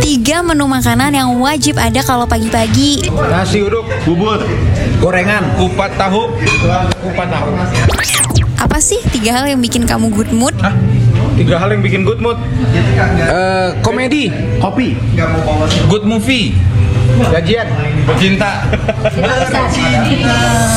3 menu makanan yang wajib ada kalau pagi-pagi. Nasi uduk, bubur, gorengan, kupat tahu. Apa sih 3 hal yang bikin kamu good mood? 3 hal yang bikin good mood. Komedi, kopi, good movie, gajian, bercinta.